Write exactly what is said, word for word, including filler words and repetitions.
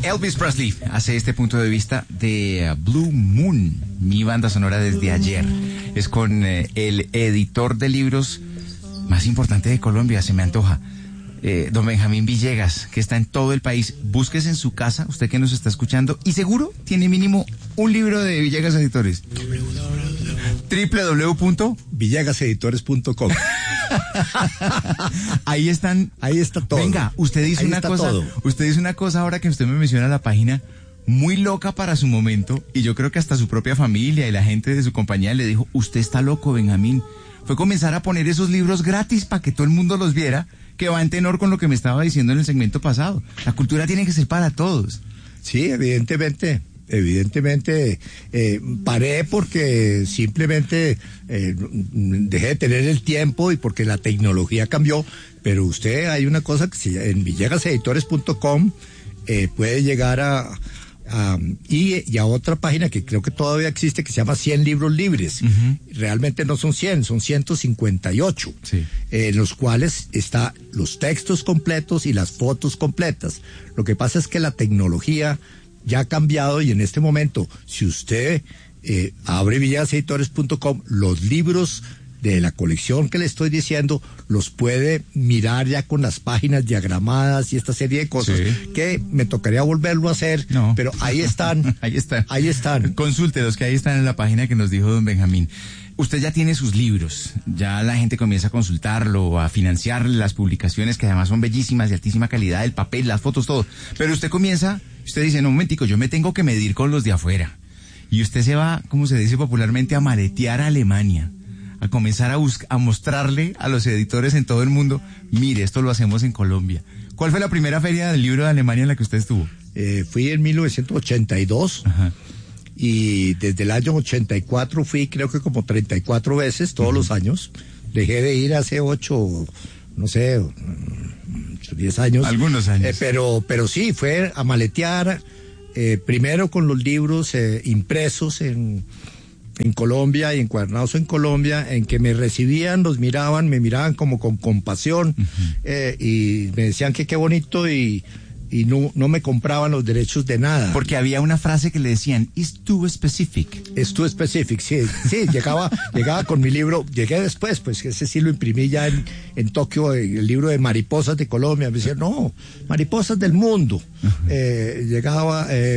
Elvis Presley hace este punto de vista de uh, Blue Moon, mi banda sonora desde ayer. Es con eh, el editor de libros más importante de Colombia, se me antoja. Eh, don Benjamín Villegas, que está en todo el país. Búsquese en su casa, usted que nos está escuchando, y seguro tiene mínimo un libro de Villegas Editores. doble u doble u doble u punto villegas editores punto com. Ahí están, ahí está todo. Venga, usted dice ahí una cosa, todo. usted dice una cosa ahora que usted me menciona la página, muy loca para su momento, y yo creo que hasta su propia familia y la gente de su compañía le dijo, usted está loco, Benjamín. Fue comenzar a poner esos libros gratis para que todo el mundo los viera, que va en tenor con lo que me estaba diciendo en el segmento pasado. La cultura tiene que ser para todos. Sí, evidentemente, evidentemente eh, paré porque simplemente eh, dejé de tener el tiempo y porque la tecnología cambió, pero usted hay una cosa que se, en villegas editores punto com eh, puede llegar a... Um, y, y a otra página que creo que todavía existe que se llama cien libros libres. Uh-huh. Realmente no son cien, son ciento cincuenta y ocho, sí. eh, en los cuales está los textos completos y las fotos completas. Lo que pasa es que la tecnología ya ha cambiado y en este momento, si usted eh, abre villegas editores punto com, los libros de la colección que le estoy diciendo los puede mirar ya con las páginas diagramadas y esta serie de cosas, sí, que me tocaría volverlo a hacer, no, pero ahí están, ahí están, ahí están. Consúltelos, que ahí están en la página que nos dijo don Benjamín. Usted ya tiene sus libros, ya la gente comienza a consultarlo, a financiarle las publicaciones que además son bellísimas, de altísima calidad, el papel, las fotos, todo, pero usted comienza, usted dice, no, un momentico, yo me tengo que medir con los de afuera, y usted se va, como se dice popularmente, a maletear a Alemania, a comenzar a, buscar, a mostrarle a los editores en todo el mundo, mire, esto lo hacemos en Colombia. ¿Cuál fue la primera feria del libro de Alemania en la que usted estuvo? Eh, fui en mil novecientos ochenta y dos. Ajá. Y desde el año ochenta y cuatro fui creo que como treinta y cuatro veces todos, uh-huh, los años. Dejé de ir hace ocho, no sé, ocho, diez años. Algunos años. Eh, pero, pero sí, fue a maletear, eh, primero con los libros eh, impresos en... en Colombia y encuadernados en Colombia, en que me recibían, los miraban, me miraban como con compasión, uh-huh, eh, y me decían que qué bonito y, y no, no me compraban los derechos de nada. Porque había una frase que le decían, it's too specific. It's too specific, sí, sí, llegaba, llegaba con mi libro, llegué después, pues ese sí lo imprimí ya en, en Tokio, el libro de Mariposas de Colombia, me decían, no, Mariposas del Mundo. Uh-huh. eh, llegaba... Eh,